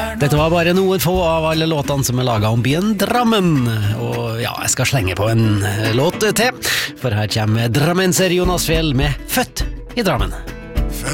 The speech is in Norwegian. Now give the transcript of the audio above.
Dette var bare noen få av alle låtene som laget om byen Drammen. Og ja, jeg skal slenge på en låt til, for her kommer drammenser Jonas Fjell med Født i Drammen.